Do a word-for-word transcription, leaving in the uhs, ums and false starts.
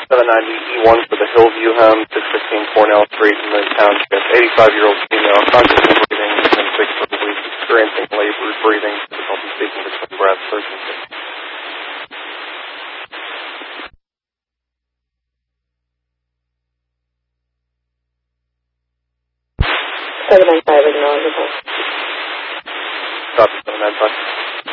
seven ninety E one for the Hillview home, six fifteen Cornell Street in the township. eighty-five-year-old female, consciously breathing, within six foot of weeks, experiencing labor, breathing, difficulty speaking between breaths, urgency. seven nine five is knowledgeable. Copy, seven nine five.